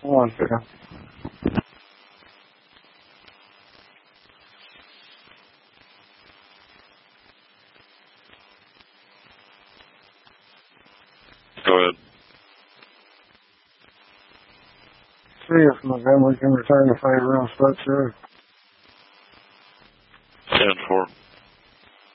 One second. Go ahead. See if Montgomery can return the favor on Spud Road. 10-4.